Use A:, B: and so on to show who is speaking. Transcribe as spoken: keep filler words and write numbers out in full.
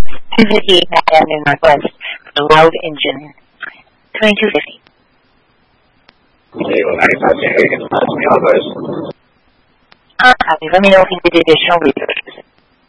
A: two fifty-eight Mack Avenue Northwest, for loud engine. twenty-two fifty.
B: Okay, well, I thought you were going to pass me all those.
A: Uh, copy. Let me know if you need additional research.